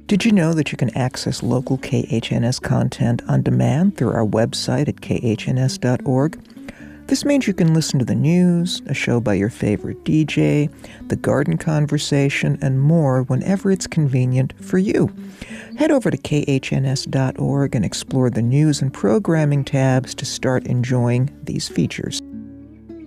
Did you know that you can access local KHNS content on demand through our website at khns.org? This means you can listen to the news, a show by your favorite DJ, the garden conversation, and more whenever it's convenient for you. Head over to khns.org and explore the news and programming tabs to start enjoying these features.